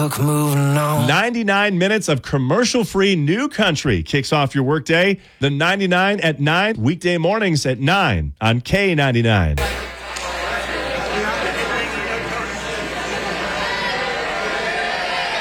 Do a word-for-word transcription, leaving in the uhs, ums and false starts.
luck moving on. ninety-nine minutes of commercial-free new country kicks off your workday. The ninety-nine at nine, weekday mornings at nine on K ninety-nine.